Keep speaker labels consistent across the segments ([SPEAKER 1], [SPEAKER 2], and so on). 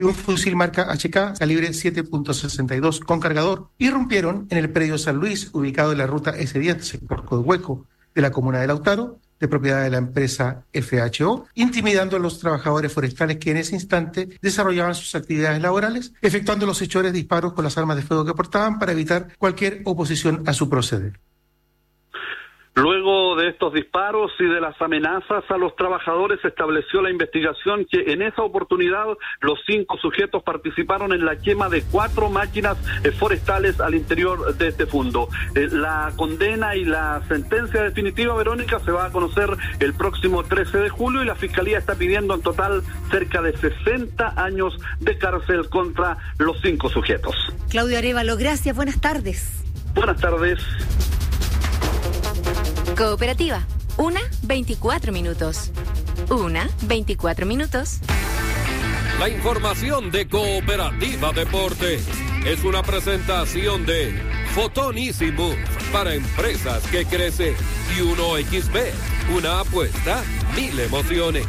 [SPEAKER 1] y un fusil marca HK calibre 7.62 con cargador irrumpieron en el predio San Luis, ubicado en la ruta S10, sector Cohueco, de la comuna de Lautaro, de propiedad de la empresa FHO, intimidando a los trabajadores forestales que en ese instante desarrollaban sus actividades laborales, efectuando los hechores disparos con las armas de fuego que portaban para evitar cualquier oposición a su proceder.
[SPEAKER 2] Luego de estos disparos y de las amenazas a los trabajadores, se estableció la investigación que en esa oportunidad los 5 sujetos participaron en la quema de 4 máquinas forestales al interior de este fundo. La condena y la sentencia definitiva, Verónica, se va a conocer el próximo 13 de julio y la Fiscalía está pidiendo en total cerca de 60 años de cárcel contra los 5 sujetos.
[SPEAKER 3] Claudio Arévalo, gracias, buenas tardes.
[SPEAKER 2] Buenas tardes.
[SPEAKER 4] Cooperativa, 1:24 minutos. 1:24
[SPEAKER 5] La información de Cooperativa Deporte es una presentación de Fotón Easy Move para empresas que crecen y 1xBet, una apuesta, 1000 emociones.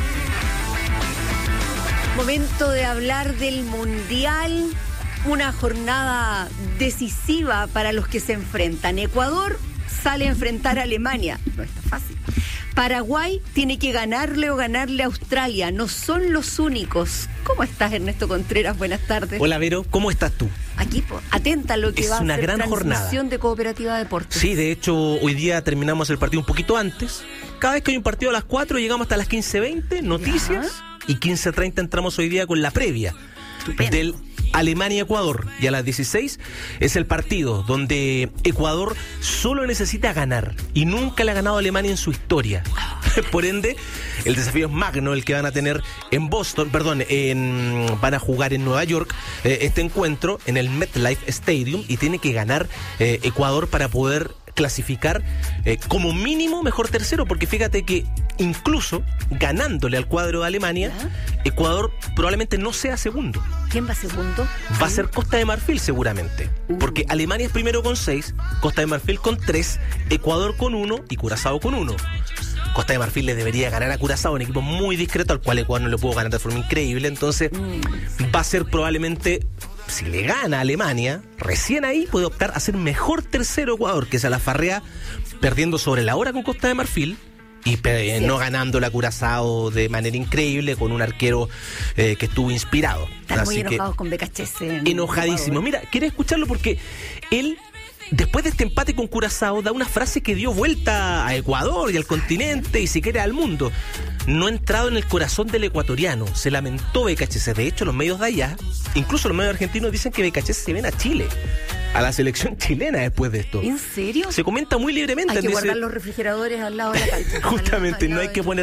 [SPEAKER 3] Momento de hablar del Mundial, una jornada decisiva para los que se enfrentan. Ecuador sale a enfrentar a Alemania, no está fácil. Paraguay tiene que ganarle o ganarle a Australia, no son los únicos. ¿Cómo estás, Ernesto Contreras? Buenas tardes.
[SPEAKER 6] Hola, Vero, ¿cómo estás tú?
[SPEAKER 3] Aquí, atenta a lo que
[SPEAKER 6] es
[SPEAKER 3] va a
[SPEAKER 6] una
[SPEAKER 3] ser
[SPEAKER 6] gran
[SPEAKER 3] transmisión
[SPEAKER 6] jornada
[SPEAKER 3] de Cooperativa Deportes.
[SPEAKER 6] Sí, de hecho, hoy día terminamos el partido un poquito antes. Cada vez que hay un partido a las 4 llegamos hasta las 15:20, noticias, y 15:30 entramos hoy día con la previa. Estupendo. Del Alemania-Ecuador, y a las 16 es el partido donde Ecuador solo necesita ganar y nunca le ha ganado a Alemania en su historia. Por ende, el desafío es magno, el que van a tener en Boston, van a jugar en Nueva York este encuentro en el MetLife Stadium, y tiene que ganar Ecuador para poder clasificar como mínimo mejor tercero, porque fíjate que incluso ganándole al cuadro de Alemania, Ecuador probablemente no sea segundo.
[SPEAKER 3] ¿Quién va segundo?
[SPEAKER 6] Va a ser Costa de Marfil seguramente, porque Alemania es primero con 6, Costa de Marfil con 3, Ecuador con 1 y Curazao con 1. Costa de Marfil le debería ganar a Curazao, un equipo muy discreto al cual Ecuador no le pudo ganar de forma increíble, entonces va a ser probablemente, si le gana a Alemania, recién ahí puede optar a ser mejor tercero Ecuador, que se la farrea perdiendo sobre la hora con Costa de Marfil y no ganando la Curazao de manera increíble con un arquero que estuvo inspirado.
[SPEAKER 3] Están muy enojados con Becachese.
[SPEAKER 6] Enojadísimo. Mira, ¿quieres escucharlo? Porque él, después de este empate con Curazao, da una frase que dio vuelta a Ecuador y al continente y si quiere al mundo. No ha entrado en el corazón del ecuatoriano. Se lamentó Becachese. De hecho, los medios de allá, incluso los medios argentinos, dicen que Becachese se viene a Chile, a la selección chilena después de esto.
[SPEAKER 3] ¿En serio?
[SPEAKER 6] Se comenta muy libremente.
[SPEAKER 3] Hay que guardar los refrigeradores al lado de la cancha.
[SPEAKER 6] Justamente, no hay que poner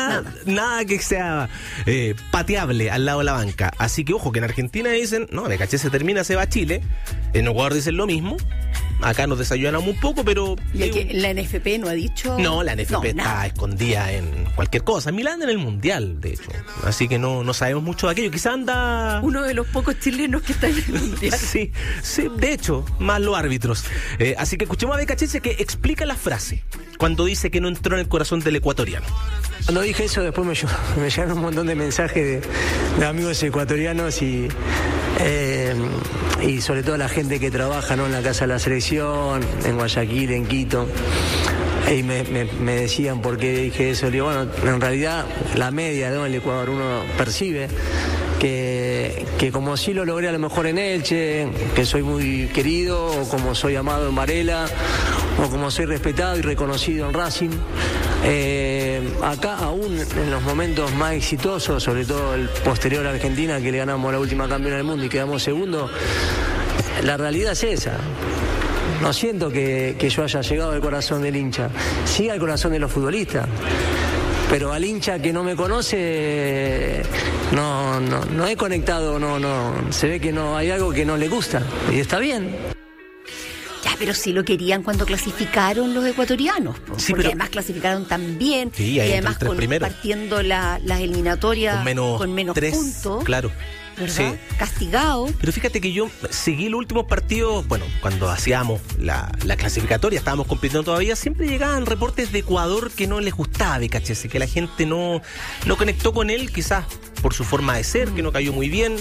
[SPEAKER 6] nada que sea pateable al lado de la banca. Así que ojo, que en Argentina dicen, no, Becachese termina, se va a Chile. En Ecuador dicen lo mismo. Acá nos desayunamos un poco, pero...
[SPEAKER 3] ¿Y que la NFP no ha dicho...?
[SPEAKER 6] No, la NFP está escondida en cualquier cosa. Milán en el Mundial, de hecho. Así que no sabemos mucho de aquello. Quizá anda...
[SPEAKER 3] Uno de los pocos chilenos que está en el Mundial.
[SPEAKER 6] Sí, de hecho, más los árbitros. Así que escuchemos a Becachese que explica la frase cuando dice que no entró en el corazón del ecuatoriano.
[SPEAKER 7] Cuando dije eso, después me llegaron un montón de mensajes de amigos ecuatorianos y sobre todo la gente que trabaja, ¿no?, en la Casa de la Selección, en Guayaquil, en Quito. Y me decían por qué dije eso. Le digo, bueno, en realidad la media, ¿no?, el Ecuador, uno percibe que como sí lo logré a lo mejor en Elche, que soy muy querido, o como soy amado en Varela, o como soy respetado y reconocido en Racing, acá aún en los momentos más exitosos, sobre todo el posterior a Argentina, que le ganamos la última campeona del mundo y quedamos segundo, la realidad es esa. No siento que yo haya llegado al corazón del hincha, sí al corazón de los futbolistas. Pero al hincha que no me conoce, no he conectado, se ve que no hay algo que no le gusta, y está bien.
[SPEAKER 3] Ya, pero sí lo querían cuando clasificaron los ecuatorianos, sí, porque además clasificaron tan bien,
[SPEAKER 6] sí,
[SPEAKER 3] y además partiendo las eliminatorias con menos 3 puntos.
[SPEAKER 6] Claro.
[SPEAKER 3] ¿Verdad?
[SPEAKER 6] Sí.
[SPEAKER 3] Castigado.
[SPEAKER 6] Pero fíjate que yo seguí los últimos partidos, bueno, cuando hacíamos la clasificatoria, estábamos compitiendo todavía, siempre llegaban reportes de Ecuador que no les gustaba Becachese, que la gente no conectó con él, quizás por su forma de ser, que no cayó muy bien.